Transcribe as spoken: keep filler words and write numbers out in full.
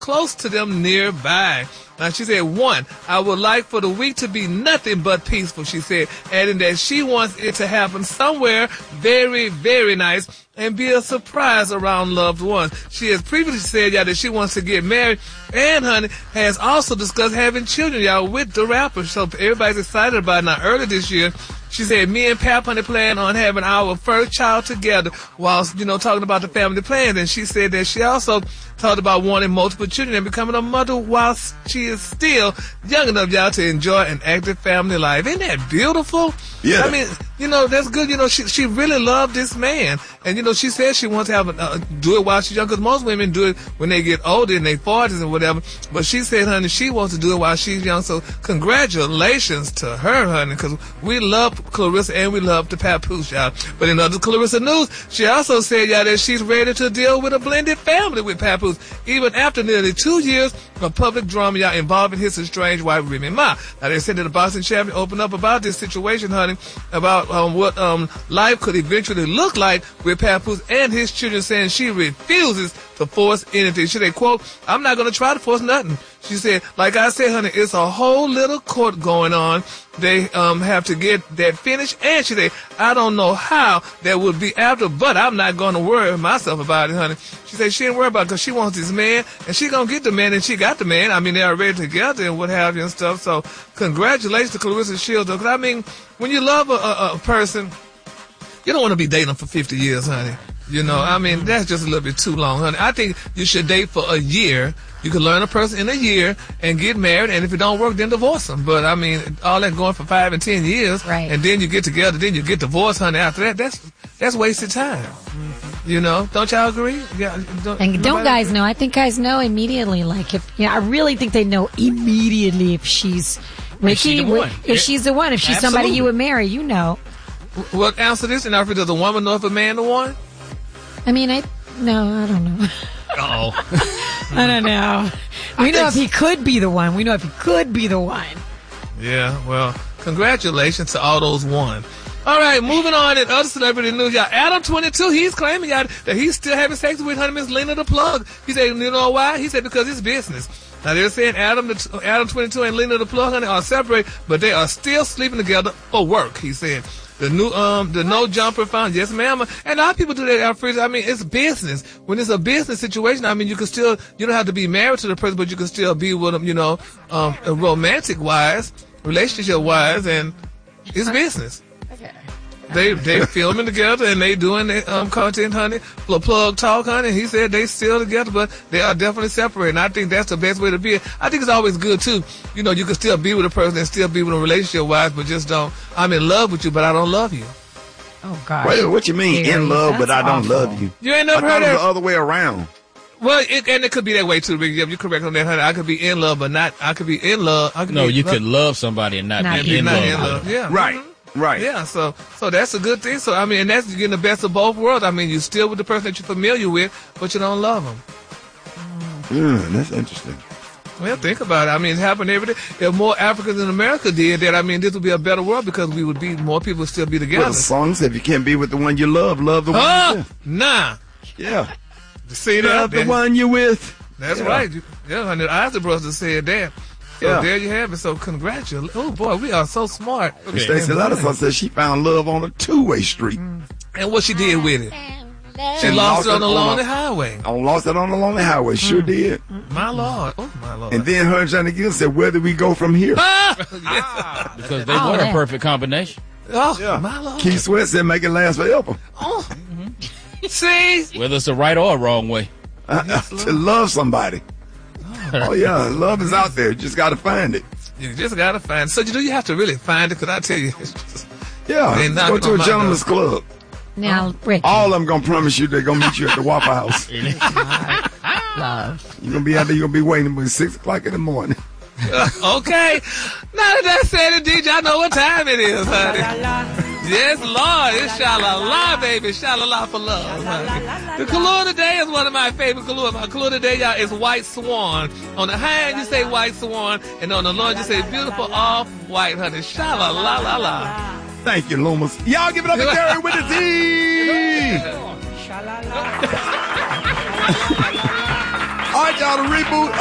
close to them nearby. Now, she said, one, I would like for the week to be nothing but peaceful, she said, adding that she wants it to happen somewhere very, very nice and be a surprise around loved ones. She has previously said, y'all, that she wants to get married, and, honey, has also discussed having children, y'all, with the rapper. So everybody's excited about it. Now, earlier this year, she said, me and Pap, honey, plan on having our first child together while, you know, talking about the family plans. And she said that she also talked about wanting multiple children and becoming a mother while she is still young enough, y'all, to enjoy an active family life. Isn't that beautiful? Yeah. I mean, you know, that's good. You know, she she really loved this man. And, you know, she said she wants to have a, uh, do it while she's young, because most women do it when they get older in their forties and whatever. But she said, honey, she wants to do it while she's young. So congratulations to her, honey, because we love Clarissa and we love the Papoose, y'all. But in other Clarissa news, she also said, y'all, that she's ready to deal with a blended family with Papoose, even after nearly two years of public drama, y'all, involving his estranged wife, Remy Ma. Now, they said that the boxing champion opened up about this situation, honey, about um, what um, life could eventually look like with Papoose and his children, saying she refuses to force anything. She said, quote, I'm not going to try to force nothing. She said, like I said, honey, it's a whole little court going on. They um have to get that finished. And she said, I don't know how that would be after, but I'm not going to worry myself about it, honey. She said she didn't worry about it because she wants this man, and she going to get the man, and she got the man. I mean, they are already together and what have you and stuff. So congratulations to Clarissa Shields. Because, I mean, when you love a, a, a person, you don't want to be dating them for fifty years, honey. You know, I mean, that's just a little bit too long, honey. I think you should date for a year. You can learn a person in a year and get married, and if it don't work, then divorce them. But, I mean, all that going for five and ten years, right, and then you get together, then you get divorced, honey, after that, that's that's wasted time. Mm-hmm. You know? Don't y'all agree? Yeah. Don't, and don't guys agree? know? I think guys know immediately. Like, if, you know, I really think they know immediately if she's Ricky, if, she if yeah. she's the one, if she's Absolutely. somebody you would marry, you know. Well, answer this, and after, does a woman know if a man the one? I mean, I, no, I don't know. Uh-oh. I don't know. We I know if he could be the one. We know if he could be the one. Yeah, well, congratulations to all those one. All right, moving on in other celebrity news, y'all. Adam twenty-two, he's claiming, y'all, that he's still having sex with honey Miss Lena the Plug. He said, you know why? He said, because it's business. Now, they're saying Adam the, Adam twenty-two and Lena the Plug, honey, are separate, but they are still sleeping together for work, he said. The new, um, the no jumper found, yes, ma'am. And a lot of people do that, Alfred. I mean, it's business. When it's a business situation, I mean, you can still, you don't have to be married to the person, but you can still be with them, you know, um, romantic wise, relationship wise, and it's business. Okay. They, they filming together and they doing their, um, content, honey. Plug talk, honey. He said they still together, but they are definitely separated. And I think that's the best way to be. I think it's always good too. You know, you can still be with a person and still be with a relationship wise, but just don't, I'm in love with you, but I don't love you. Oh, God. Wait, what you mean, in love, but I don't love you? You ain't never I heard it that? the other way around. Well, it, and it could be that way too, Ricky. You're correct on that, honey. I could be in love, but not, I could be in love. I could no, be you love. could love somebody and not, not be in not love. In love. Yeah. Right. Mm-hmm. Right. Yeah, so so that's a good thing. So, I mean, and that's getting the best of both worlds. I mean, you're still with the person that you're familiar with, but you don't love them. Mm, that's interesting. Well, think about it. I mean, it happened every day. If more Africans in America did that, I mean, this would be a better world because we would be, more people would still be together. Well, the song said, if you can't be with the one you love, love the one huh? you're with. Nah. Yeah. See that? Love the one you're with. That's yeah. right. Yeah, and the Isaac brothers said that. So yeah. there you have it. So congratulations. Oh, boy, we are so smart. Okay. Stacey Lattisaw said she found love on a two-way street. Mm. And what she did with it? She and lost, lost it on the lonely highway. I lost it on the lonely highway. Sure mm. did. My Lord. Oh, my Lord. And then her and Johnny Gill said, where do we go from here? Ah! ah, because they oh, were a perfect combination. Oh, yeah. my Lord. Keith Sweat said, make it last forever. Oh. Mm-hmm. See? Whether it's a right or a wrong way. Uh, yes, to love somebody. Oh, yeah, love is out there. You just got to find it. You just got to find it. So, you know, you have to really find it, because I tell you, it's just, yeah, go to a gentleman's club. Now, Ricky. All of them going to promise you they're going to meet you at the Waffle House. Love. You're going to be out there, you're going to be waiting until six o'clock in the morning. Uh, okay. Now that that said it, D J, I know what time it is, honey. Yes, Lord. It's sha-la-la, baby. Sha-la-la for love, honey. The color today is one of my favorite colors. My color today, y'all, is White Swan. On the high end, you say White Swan. And on the low end, you say beautiful off-white, honey. Sha-la-la-la-la. Thank you, Loomis. Y'all give it up to Gary with the Z. All right, y'all, the reboot